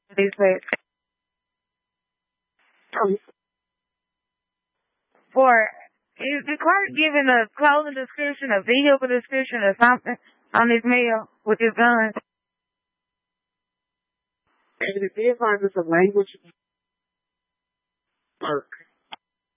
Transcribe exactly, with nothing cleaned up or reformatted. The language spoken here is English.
These days. For is the clerk giving a clothing description, a vehicle description, or something on this mail with his gun? And it depends on if it's a language